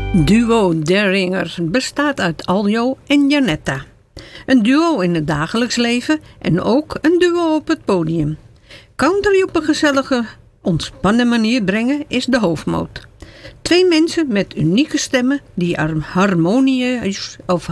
Duo Derringer bestaat uit Aljo en Janetta. Een duo in het dagelijks leven en ook een duo op het podium. Country op een gezellige, ontspannen manier brengen is de hoofdmoot. Twee mensen met unieke stemmen die harmonieus